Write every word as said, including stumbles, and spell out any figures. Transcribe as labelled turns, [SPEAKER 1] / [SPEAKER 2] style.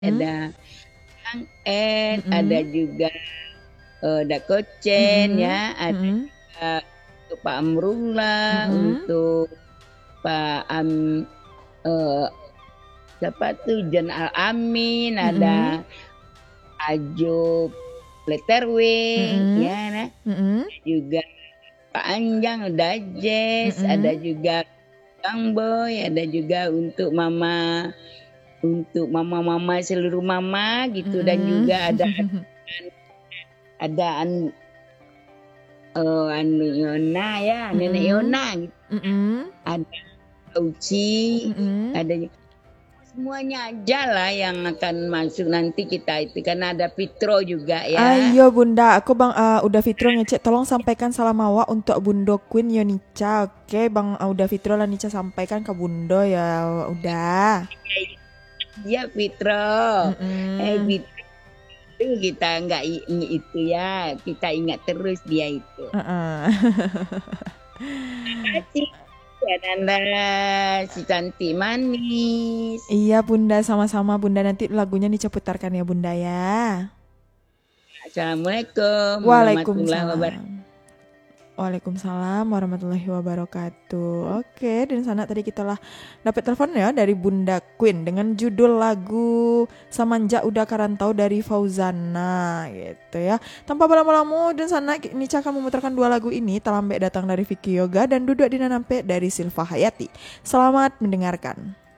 [SPEAKER 1] Mhm.
[SPEAKER 2] ada Kang En, ada
[SPEAKER 1] Mhm.
[SPEAKER 2] juga, eee, Dakochen
[SPEAKER 1] Mhm,
[SPEAKER 2] ya, ada
[SPEAKER 1] mhm.
[SPEAKER 2] juga untuk Pak Amrullah,
[SPEAKER 1] Mhm.
[SPEAKER 2] untuk Pak am eee, siapa tuh, John Al-Amin,
[SPEAKER 1] Mhm.
[SPEAKER 2] ada Ajob Letterwing
[SPEAKER 1] Mhm,
[SPEAKER 2] ya nah,
[SPEAKER 1] mhm.
[SPEAKER 2] ada juga Pak Anjang, Dajes, ada
[SPEAKER 1] Mhm.
[SPEAKER 2] juga Kang Boy, ada juga untuk mama untuk mama-mama seluruh mama gitu dan
[SPEAKER 1] Mhm.
[SPEAKER 2] juga ada ada an eee, anu Yona ya, Nenek
[SPEAKER 1] Mhm,
[SPEAKER 2] Yona gitu
[SPEAKER 1] mhm.
[SPEAKER 2] ya, ada Uci,
[SPEAKER 1] Mhm.
[SPEAKER 2] ada semuanya ajalah yang akan masuk nanti kita itu, kan ada Fitro juga ya.
[SPEAKER 1] Ayo Bunda, aku Bang, eee, udah Fitro ngecek tolong sampaikan salam awak untuk Bundo Queen Yunicha, oke Bang udah Fitro lah Nica sampaikan ke Bundo ya, udah.
[SPEAKER 2] Iya Fitro, eh
[SPEAKER 1] Mhm.
[SPEAKER 2] Fitro itu kita nggak i itu ya, kita ingat terus dia itu.
[SPEAKER 1] Heeh.
[SPEAKER 2] Makasih ya Nanda, si cantik manis.
[SPEAKER 1] Iya Bunda, sama-sama Bunda, nanti lagunya Nica putarkan ya Bunda ya.
[SPEAKER 2] Assalamualaikum warahmatullahi wabarakatuh.
[SPEAKER 1] Waalaikumsalam. Waalaikumsalam warahmatullahi wabarakatuh. Oke, dan sana tadi kita lah dapat telepon ya dari Bunda Queen dengan judul lagu Samanja Udah Karantau dari Fauzana gitu ya. Tanpa berlama-lama dan sana Nica akan memutarkan dua lagu ini, Talambek datang dari Vicky Yoga dan Duduk di Nanampe dari Silva Hayati. Selamat mendengarkan.